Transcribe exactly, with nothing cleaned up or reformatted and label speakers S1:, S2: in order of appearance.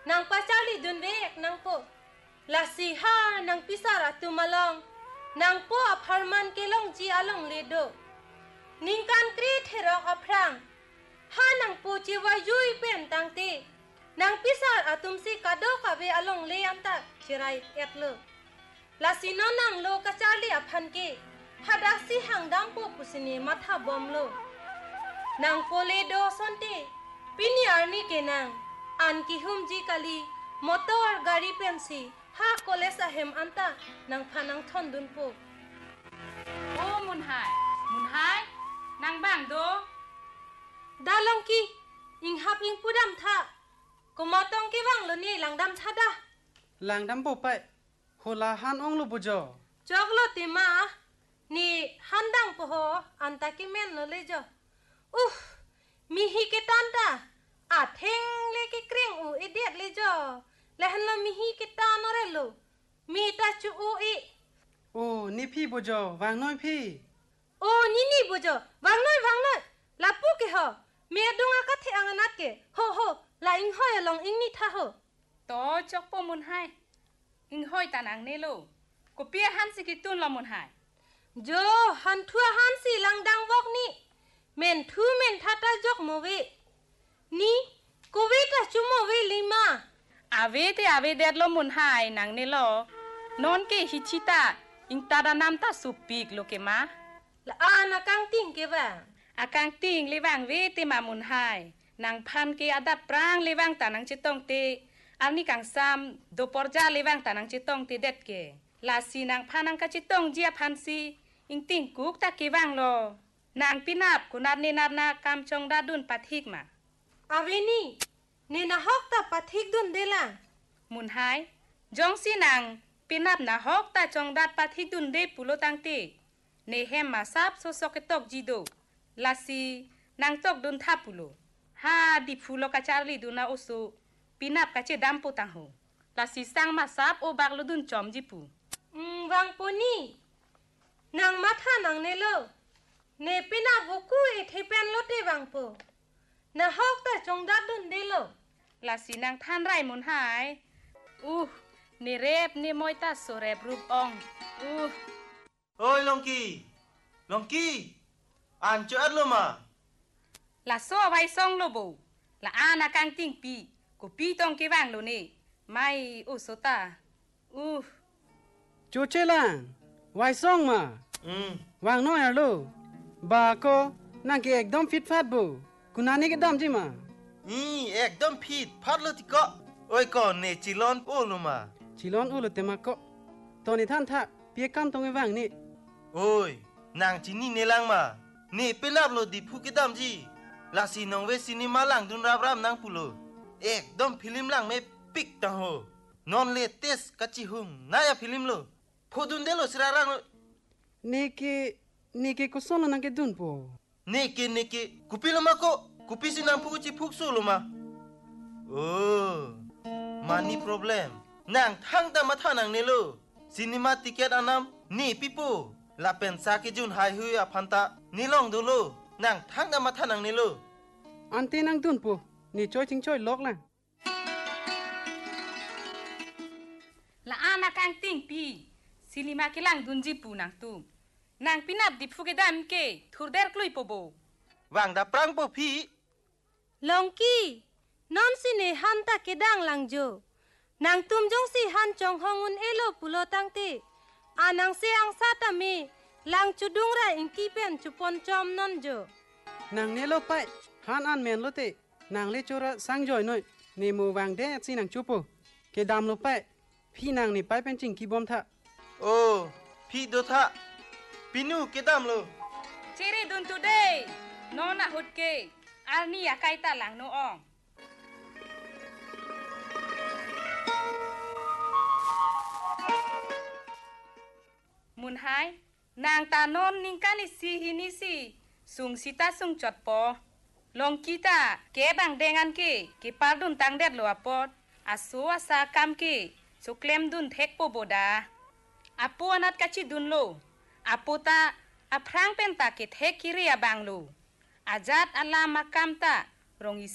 S1: นางปัจจาลีดุนเวกนางโปลาสีฮานางพิสาราตุมาลองนางโปอพาร์มันเกลงจีอาลงเลโดนิงการกรีดเทรอกอพรังฮานางปูจีวายุยเป็นตังตีนางพิสาราตุมซีกาโดคาเวอาลงเลอันตาชิไรเอ็ดโลลาสีนอนางโลกาจาลีอพันเกฮัดาสีหังดัมโปปุสินีมาทาบอมโลนางโปเลโดซอนเตปินีอาร์นีเกนางอันกิฮุมจีกาลีมอเตอร์การีเพนซีฮาโคเลสาเฮมอันตานางพานังทอนดุนโป
S2: โอ้มุนหายมุนหายนางบังโด
S1: ดาลองกีอิงฮับอิงปูดัมทาก็มาต้องกีวังโลนี่หลังดำชาดา
S3: หลังดำโปไปโฮลาฮันองลูบุจอ
S1: จอกโลติมานี่ฮันดังปโหอันตากิเมนโลเลจออุ๊มีฮิเกตันตาอาเทงเลกิเกรงอูอีเดียดเลยจ่อและฮันละมีฮีกิตานอเรโลมีตาจูอูอี
S3: โอ้นี่พี่บุจอวางน้อยพี่
S1: โอ้นี่นี่บุจอวางน้อยวางน้อยลาปูเกฮอเมียดุงอากัดที่อังนัดเกโฮโฮลาอิงห้อยลองอิงนี่ท่าโฮ
S2: โตจอกปมุนให้อิงห้อยตานังเนโลกูเปียฮันสิกิตุนละมุนให้
S1: โจฮันทัวฮันสิลังดังวอกนี่เมนทูเมนทัตาจอกโมเวนี่กูเวตาชุโมเวลิมา
S2: อาเวเตอาเวเดดลมุนหายนังเนลอนอนเกฮิชิตาอิงตาดานามตาสุปีกโลเกมา
S1: ละอานากังติงเกวะ
S2: อากังติงเลวังเวเตมามุนหายนางพันเกอดับปรางเลวังตานังจิตองเตอันนี้กังซามโดปอร์จาเลวังตานังจิตองเตเด็ดเกลาซีนางพันนังกจิตองเจียพันซีอิงติงกุกตาเกวังโลนางปินาบกุนัดเนนาดนากามจงดาดุนปะทิกมา
S1: อาเวนี่เนนาฮอกตาปะทิกดุนเดลัง
S2: มุนหายจงสีนางปินับนาฮอกตาจงดัดปะทิกดุนเดปุโลตังเตเนเฮมมาซับโซโซเกตอกจีโดลาซีนางตอกดุนทับปุโลฮาดิฟูโลกาจารีดุนาโอโซปินับกะเจดัมโปตังโฮลาซีสังมาซับโอบากโลดุนจอมจิปู
S1: อืมวังปนี่นางมาท่านางเนโลเนปินับวกูเอเทเปนโลเตวังโปนาฮอกตาจงดัดดุนเดโล
S2: ลาสีนางท่านไรมุนหายอู้นี่เรบนี่มอยตาโซเรบรูปองอู้
S4: โอ้ยลองกี้ลองกี้อ่านเจออัดลมา
S2: ลาโซไว้ซองโลโบลาอานากังติงปีกูปีตองเกวังโลนี่ไม่อุสตาอู้
S3: จูเชลังไว้ซองมา
S4: อืม
S3: วางน้อยอะโลบาโกนังเกเอกดอมฟิตฟาดบูกุนานี่ก็ดอมจิมา
S4: อีเอกดอมฟิตพัดลติก็โอ้ยก่อนเนจิลอนโอลมา
S3: จิลอนโอลเตมาก็ตอนนี้ท่านท่าเปียกันตรงไอ้ว่างนี่
S4: โอ้ยนางจินี่เนลังมาเนเป็นนับโลดิผู้กิดามจีลาซีนองเวซินิมาลังดุนราบรามนางปุโลเอกดอมฟิลิมลังไม่ปิกตังโฮนอนเลเตสกัจิหุมนายาฟิลิมโลพอดุนเดโลสรารัง
S3: นี่เกนี่เกกุศลนังเกดุนโป
S4: เนเกเนเกกุปิลมาโกกุปิสินังพุกจิพุกโซโลมาโอ้มานี่โปรเบลมนางทั้งตามาท่านังเนโลซินิมาติเกตอันนัมนี่ปิโปลาเป็นซากิจุนไฮฮุยอพันตานี่ลองดูโลนางทั้งตามาท่านังเนโล
S3: อันเตนังดุนโปนี่ช่วยจิงช่วยลอกล่ะ
S2: ละอานากังติงปีซิลิมากิลังดุนจิปูนังตูนางปินับดิฟุเกดามเกทูเดร์กลุยโปโบ
S4: วางดาปรังโปพี่
S1: ลองกี้นอนสิเนฮันตาเกดังลังโจนางตุมจงสิฮันจงฮองอุนเอโลปุโลตังเตอานางเซียงซาตามีลังจุดุงระอิงกีเป็นจุปนจอมนนโจ
S3: นางเนโลไปฮันอันเมนโลเตนางเลโจระสังจอยหน่อยเนมูวางเดสินางจุปเกดามโลไปพี่นางนี่ไปเป็นจริงกีบอมทะ
S4: โอ้พี่โดทะปินูเกดามโล
S2: เจรีดุนตูเดโนนาฮุดเกอาร์นี่ยาไกตาหลังโนอองมุนหายนางตานอนนิงกานิสีฮินิสีสุงสิตาสุงจอดปอลองกีตาเกบังเดงันเกเกปาดุนตังเด็ดลัวปอดอาสัวสากามเกสุเคลมดุนเทกโปโบดาอาปูอนัดกัชิดุนโลอาปูตาอาพรางเป็นตาเกเทกคิริยาบังโลอาจัดอัลลามาคัมตารองอิ